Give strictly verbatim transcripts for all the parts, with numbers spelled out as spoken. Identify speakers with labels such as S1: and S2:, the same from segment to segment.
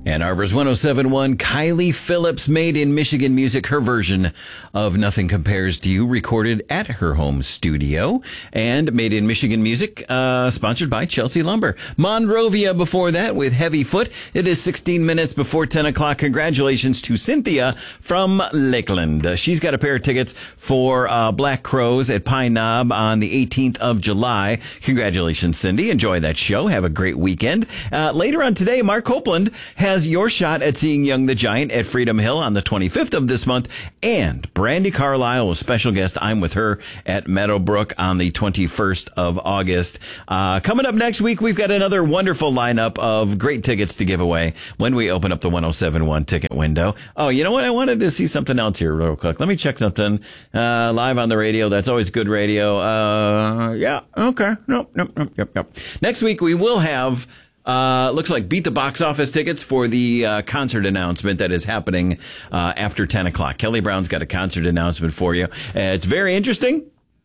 S1: Ann Arbor's one oh seven point one, Kylie Phillips, made in Michigan music, her version of Nothing Compares to You, recorded at her home studio, and made in Michigan music, uh, sponsored by Chelsea Lumber. Monrovia before that with Heavy Foot. It is sixteen minutes before ten o'clock. Congratulations to Cynthia from Lakeland. Uh, she's got a pair of tickets for uh, Black Crows at Pine Knob on the eighteenth of July. Congratulations, Cindy. Enjoy that show. Have a great weekend. Uh, later on today, Mark Copeland has your shot at seeing Young the Giant at Freedom Hill on the twenty-fifth of this month. And Brandy Carlisle, a special guest. I'm with her at Meadowbrook on the twenty-first of August. Uh, coming up next week, we've got another wonderful lineup of great tickets to give away when we open up the one oh seven point one ticket window. Oh, you know what? I wanted to see something else here real quick. Let me check something. Uh, live on the radio. That's always good radio. Uh, yeah. Okay. Nope. Nope. Nope. Nope. Nope. Next week, we will have Uh, looks like Beat the Box Office tickets for the uh, concert announcement that is happening uh, after ten o'clock. Kelly Brown's got a concert announcement for you. Uh, it's very interesting.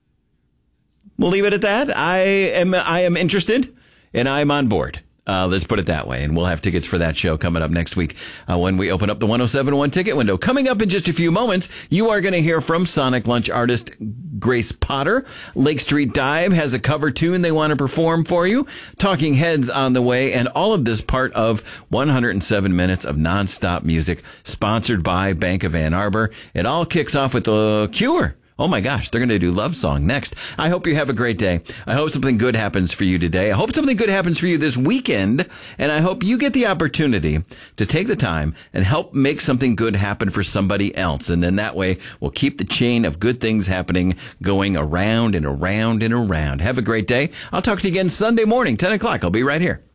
S1: We'll leave it at that. I am I am interested, and I'm on board. Uh, let's put it that way. And we'll have tickets for that show coming up next week uh, when we open up the one oh seven point one ticket window. Coming up in just a few moments, you are going to hear from Sonic Lunch artist Grace Potter. Lake Street Dive has a cover tune they want to perform for you. Talking Heads on the way. And all of this part of one hundred seven minutes of nonstop music sponsored by Bank of Ann Arbor. It all kicks off with The Cure. Oh my gosh, they're going to do Love Song next. I hope you have a great day. I hope something good happens for you today. I hope something good happens for you this weekend. And I hope you get the opportunity to take the time and help make something good happen for somebody else. And then that way we'll keep the chain of good things happening going around and around and around. Have a great day. I'll talk to you again Sunday morning, ten o'clock. I'll be right here.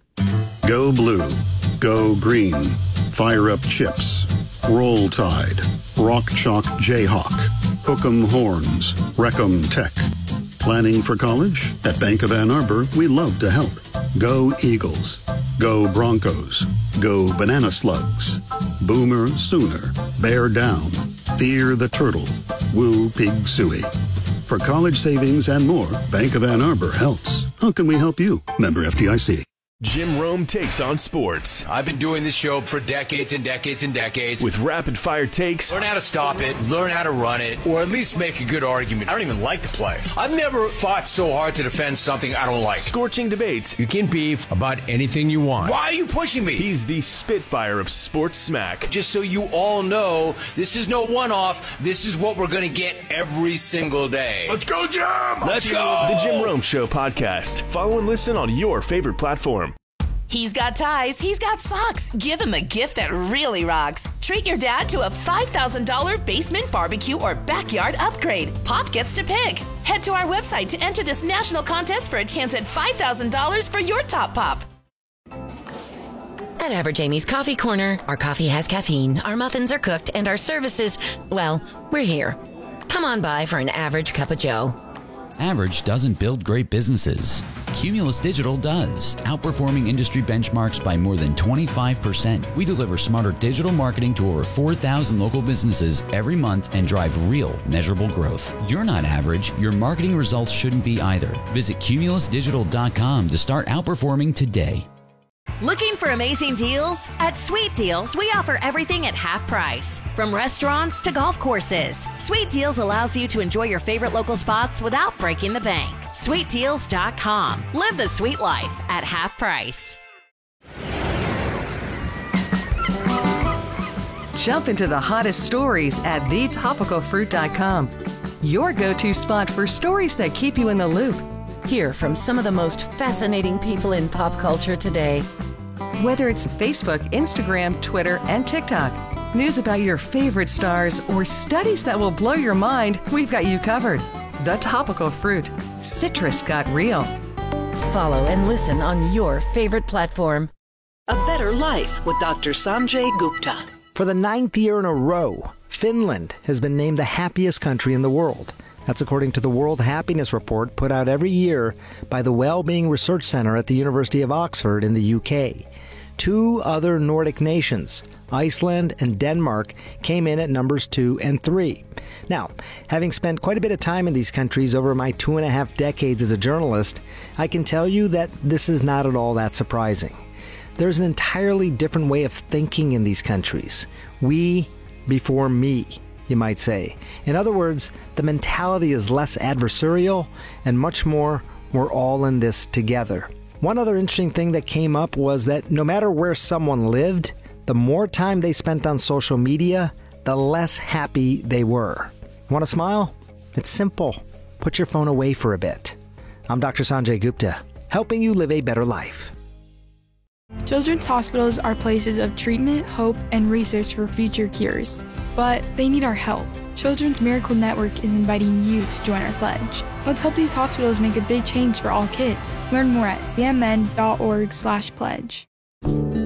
S2: Go blue. Go green. Fire up chips. Roll Tide. Rock Chalk Jayhawk. Hook'em Horns. Wreck'em Tech. Planning for college? At Bank of Ann Arbor, we love to help. Go Eagles. Go Broncos. Go Banana Slugs. Boomer Sooner. Bear Down. Fear the Turtle. Woo Pig Suey. For college savings and more, Bank of Ann Arbor helps. How can we help you? Member F D I C.
S3: Jim Rome takes on sports.
S4: I've been doing this show for decades and decades and decades.
S3: With rapid-fire takes.
S4: Learn how to stop it, learn how to run it, or at least make a good argument. I don't even like to play. I've never fought so hard to defend something I don't like.
S3: Scorching debates.
S4: You can beef about anything you want. Why are you pushing me?
S3: He's the Spitfire of sports smack.
S4: Just so you all know, this is no one-off. This is what we're going to get every single day.
S3: Let's go, Jim!
S4: Let's go!
S3: The Jim Rome Show podcast. Follow and listen on your favorite platform.
S5: He's got ties, he's got socks. Give him a gift that really rocks. Treat your dad to a five thousand dollars basement barbecue or backyard upgrade. Pop gets to pick. Head to our website to enter this national contest for a chance at five thousand dollars for your top pop.
S6: At Average Amy's Coffee Corner, our coffee has caffeine, our muffins are cooked, and our services, well, we're here. Come on by for an average cup of joe.
S7: Average doesn't build great businesses. Cumulus Digital does, outperforming industry benchmarks by more than twenty-five percent. We deliver smarter digital marketing to over four thousand local businesses every month and drive real, measurable growth. You're not average. Your marketing results shouldn't be either. Visit cumulus digital dot com to start outperforming today.
S8: Looking for amazing deals? At Sweet Deals, we offer everything at half price. From restaurants to golf courses, Sweet Deals allows you to enjoy your favorite local spots without breaking the bank. sweet deals dot com. Live the sweet life at half price.
S9: Jump into the hottest stories at the topical fruit dot com. Your go-to spot for stories that keep you in the loop.
S6: Hear from some of the most fascinating people in pop culture today.
S9: Whether it's Facebook, Instagram, Twitter, and TikTok, news about your favorite stars, or studies that will blow your mind, we've got you covered. The Topical Fruit. Citrus got real.
S6: Follow and listen on your favorite platform.
S10: A Better Life with Doctor Sanjay Gupta.
S11: For the ninth year in a row, Finland has been named the happiest country in the world. That's according to the World Happiness Report put out every year by the Wellbeing Research Center at the University of Oxford in the U K. Two other Nordic nations, Iceland and Denmark, came in at numbers two and three. Now, having spent quite a bit of time in these countries over my two and a half decades as a journalist, I can tell you that this is not at all that surprising. There's an entirely different way of thinking in these countries. We before me, you might say. In other words, the mentality is less adversarial and much more, we're all in this together. One other interesting thing that came up was that no matter where someone lived, the more time they spent on social media, the less happy they were. Want to smile? It's simple. Put your phone away for a bit. I'm Doctor Sanjay Gupta, helping you live a better life.
S12: Children's hospitals are places of treatment, hope, and research for future cures. But they need our help. Children's Miracle Network is inviting you to join our pledge. Let's help these hospitals make a big change for all kids. Learn more at c m n dot org slash pledge.